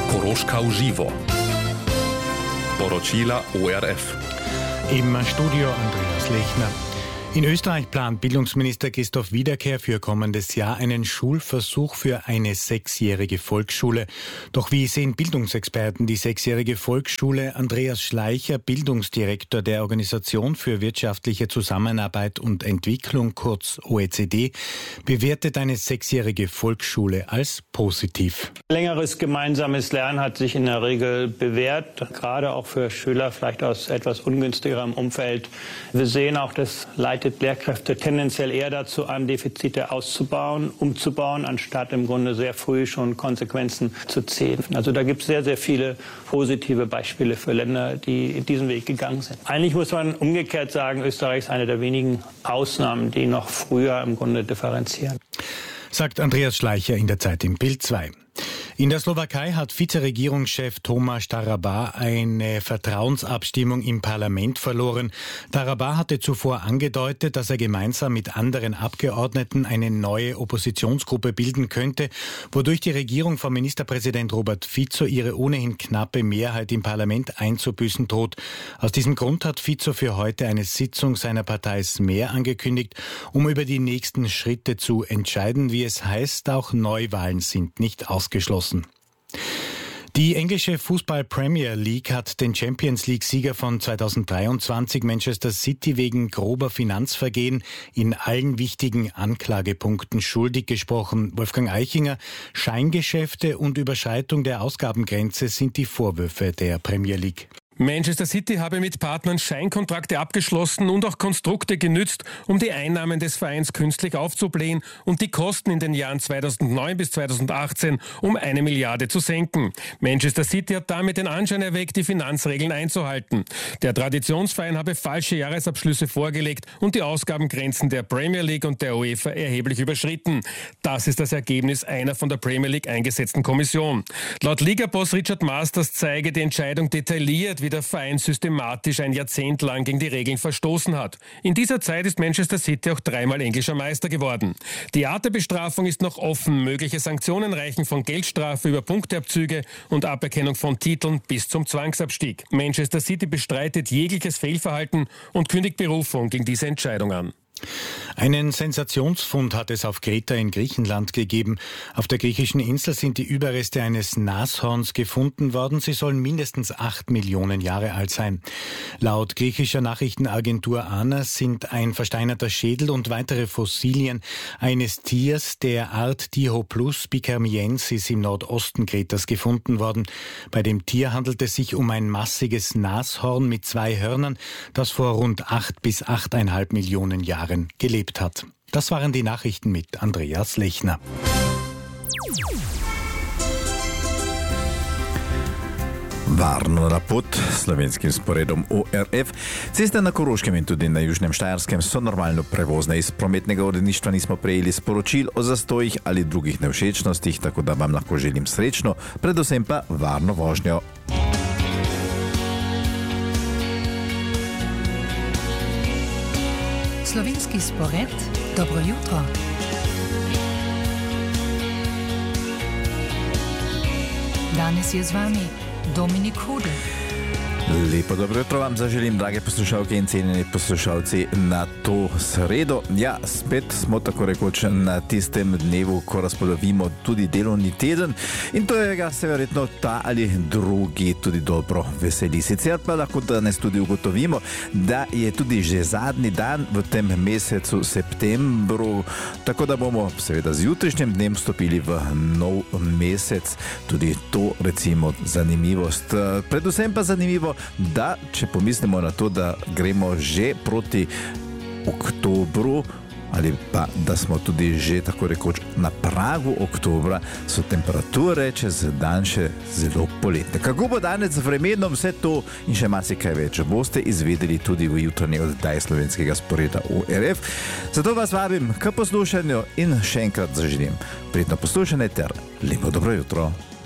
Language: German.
Koroška v živo. Poročila ORF. Im Studio Andreas Lechner. In Österreich plant Bildungsminister Christoph Wiederkehr für kommendes Jahr einen Schulversuch für eine 6-jährige Volksschule. Doch wie sehen Bildungsexperten die 6-jährige Volksschule? Andreas Schleicher, Bildungsdirektor der Organisation für wirtschaftliche Zusammenarbeit und Entwicklung, kurz OECD, bewertet eine 6-jährige Volksschule als positiv. Längeres gemeinsames Lernen hat sich in der Regel bewährt, gerade auch für Schüler vielleicht aus etwas ungünstigerem Umfeld. Wir sehen auch, dass leitet Lehrkräfte tendenziell eher dazu an, Defizite auszubauen, umzubauen, anstatt im Grunde sehr früh schon Konsequenzen zu ziehen. Also da gibt es sehr, sehr viele positive Beispiele für Länder, die diesen Weg gegangen sind. Eigentlich muss man umgekehrt sagen, Österreich ist eine der wenigen Ausnahmen, die noch früher im Grunde differenzieren. Sagt Andreas Schleicher in der Zeit im Bild 2. In der Slowakei hat Vizeregierungschef Tomáš Taraba eine Vertrauensabstimmung im Parlament verloren. Taraba hatte zuvor angedeutet, dass er gemeinsam mit anderen Abgeordneten eine neue Oppositionsgruppe bilden könnte, wodurch die Regierung von Ministerpräsident Robert Fico ihre ohnehin knappe Mehrheit im Parlament einzubüßen droht. Aus diesem Grund hat Fico für heute eine Sitzung seiner Partei Smer angekündigt, um über die nächsten Schritte zu entscheiden. Wie es heißt, auch Neuwahlen sind nicht ausgeschlossen. Die englische Fußball-Premier League hat den Champions-League-Sieger von 2023 Manchester City wegen grober Finanzvergehen in allen wichtigen Anklagepunkten schuldig gesprochen. Wolfgang Eichinger, Scheingeschäfte und Überschreitung der Ausgabengrenze sind die Vorwürfe der Premier League. Manchester City habe mit Partnern Scheinkontrakte abgeschlossen und auch Konstrukte genützt, um die Einnahmen des Vereins künstlich aufzublähen und die Kosten in den Jahren 2009 bis 2018 um 1 Milliarde zu senken. Manchester City hat damit den Anschein erweckt, die Finanzregeln einzuhalten. Der Traditionsverein habe falsche Jahresabschlüsse vorgelegt und die Ausgabengrenzen der Premier League und der UEFA erheblich überschritten. Das ist das Ergebnis einer von der Premier League eingesetzten Kommission. Laut Ligaboss Richard Masters zeige die Entscheidung detailliert, wie der Verein systematisch ein Jahrzehnt lang gegen die Regeln verstoßen hat. In dieser Zeit ist Manchester City auch 3-mal englischer Meister geworden. Die Art der Bestrafung ist noch offen. Mögliche Sanktionen reichen von Geldstrafe über Punkteabzüge und Aberkennung von Titeln bis zum Zwangsabstieg. Manchester City bestreitet jegliches Fehlverhalten und kündigt Berufung gegen diese Entscheidung an. Einen Sensationsfund hat es auf Kreta in Griechenland gegeben. Auf der griechischen Insel sind die Überreste eines Nashorns gefunden worden. Sie sollen mindestens 8 Millionen Jahre alt sein. Laut griechischer Nachrichtenagentur ANA sind ein versteinerter Schädel und weitere Fossilien eines Tiers der Art Dihoplus bikermiensis im Nordosten Kretas gefunden worden. Bei dem Tier handelt es sich um ein massiges Nashorn mit 2 Hörnern, das vor rund 8 bis 8,5 Millionen Jahren gelebt hat. Das waren die Nachrichten mit Andreas Lechner. Varno na pot slovenskim sporedom ORF. Ceste na Koroškem in tudi na Južnem Štajerskem so normalno prevozne. Iz prometnega uredništva nismo prejeli sporočil o zastojih ali drugih nevšečnostih, tako da vam lahko želim srečno, predvsem pa varno vožnjo. Slovenski spored, dobro jutro. Danes je z vami Dominik Hudl. Lepo dobro jutro vam zaželim, drage poslušalke in cenjeni poslušalci, na to sredo. Ja, spet smo tako rekoč na tistem dnevu, ko razpolovimo tudi delovni teden in to je ga se verjetno ta ali drugi tudi dobro veseli. Sicer pa lahko danes tudi ugotovimo, da je tudi že zadnji dan v tem mesecu septembru, tako da bomo seveda z jutrišnjem dnem vstopili v nov mesec. Tudi to recimo zanimivost. Predvsem pa zanimivo, da če pomislimo na to, da gremo že proti oktobru ali pa da smo tudi že tako rekoč na pragu oktobra, so temperature čez dan še zelo poletne. Kako bo danes z vremenom, vse to in še marsikaj več boste izvedeli tudi v jutranji oddaji slovenskega sporeda ORF. Zato vas vabim k poslušanju in še enkrat zaželim prijetno poslušanje ter lepo dobro jutro.